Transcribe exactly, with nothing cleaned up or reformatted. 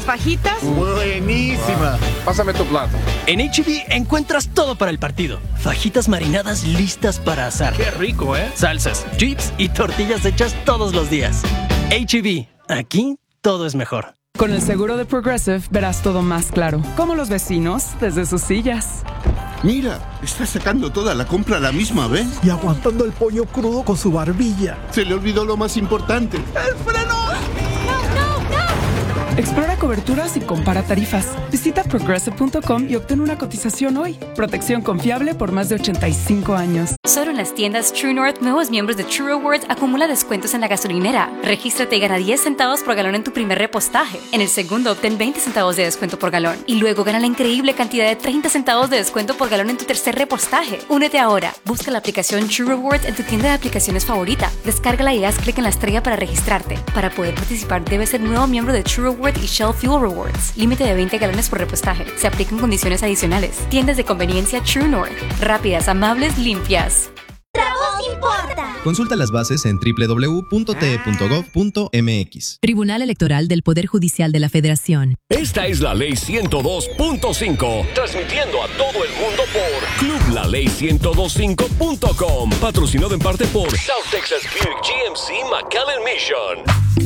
las fajitas. Buenísima. Pásame tu plato. En H E B encuentras todo para el partido. Fajitas marinadas listas para asar. Qué rico, ¿eh? Salsas, chips y tortillas hechas todos los días. H E B, aquí todo es mejor. Con el seguro de Progressive verás todo más claro, como los vecinos desde sus sillas. Mira, está sacando toda la compra a la misma vez. Y aguantando el pollo crudo con su barbilla. Se le olvidó lo más importante. ¡El freno! Explora coberturas y compara tarifas. Visita progressive punto com y obtén una cotización hoy. Protección confiable por más de ochenta y cinco años. Solo en las tiendas True North, nuevos miembros de True Rewards acumula descuentos en la gasolinera. Regístrate y gana diez centavos por galón en tu primer repostaje. En el segundo obtén veinte centavos de descuento por galón. Y luego gana la increíble cantidad de treinta centavos de descuento por galón en tu tercer repostaje. Únete ahora. Busca la aplicación True Rewards en tu tienda de aplicaciones favorita. Descárgala y haz clic en la estrella para registrarte. Para poder participar debes ser nuevo miembro de True Rewards y Shell Fuel Rewards. Límite de veinte galones por repostaje. Se aplican condiciones adicionales. Tiendas de conveniencia True North. Rápidas, amables, limpias. ¡La voz importa! Consulta las bases en doble u doble u doble u punto t e punto gov punto m x. Tribunal Electoral del Poder Judicial de la Federación. Esta es la Ley ciento dos punto cinco, transmitiendo a todo el mundo por club la ley ciento dos punto cinco punto com, patrocinado en parte por South Texas Buick G M C McAllen Mission.